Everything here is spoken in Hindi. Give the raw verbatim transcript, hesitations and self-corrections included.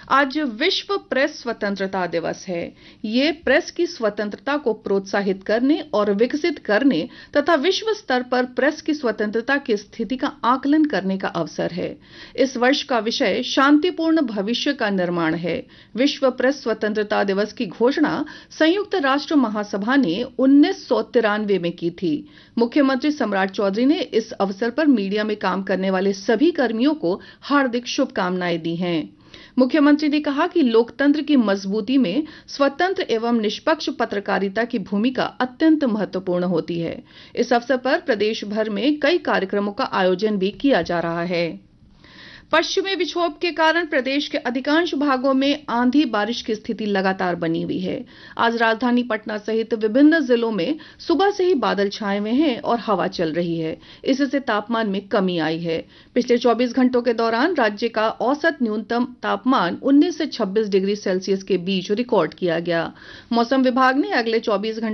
आज विश्व प्रेस स्वतंत्रता दिवस है। ये प्रेस की स्वतंत्रता को प्रोत्साहित करने और विकसित करने तथा विश्व स्तर पर प्रेस की स्वतंत्रता की स्थिति का आकलन करने का अवसर है। इस वर्ष का विषय शांतिपूर्ण भविष्य का निर्माण है। विश्व प्रेस स्वतंत्रता दिवस की घोषणा संयुक्त राष्ट्र महासभा ने उन्नीस सौ तिरानवे में की थी। मुख्यमंत्री सम्राट चौधरी ने इस अवसर पर मीडिया में काम करने वाले सभी कर्मियों को हार्दिक शुभकामनाएं दी हैं। मुख्यमंत्री ने कहा कि लोकतंत्र की मजबूती में स्वतंत्र एवं निष्पक्ष पत्रकारिता की भूमिका अत्यंत महत्वपूर्ण होती है। इस अवसर पर प्रदेश भर में कई कार्यक्रमों का आयोजन भी किया जा रहा है। पश्चिमी विक्षोभ के कारण प्रदेश के अधिकांश भागों में आंधी बारिश की स्थिति लगातार बनी हुई है। आज राजधानी पटना सहित विभिन्न जिलों में सुबह से ही बादल छाए हुए हैं और हवा चल रही है। इससे तापमान में कमी आई है। पिछले चौबीस घंटों के दौरान राज्य का औसत न्यूनतम तापमान उन्नीस से छब्बीस डिग्री सेल्सियस के बीच रिकॉर्ड किया गया। मौसम विभाग ने अगले चौबीस घंटे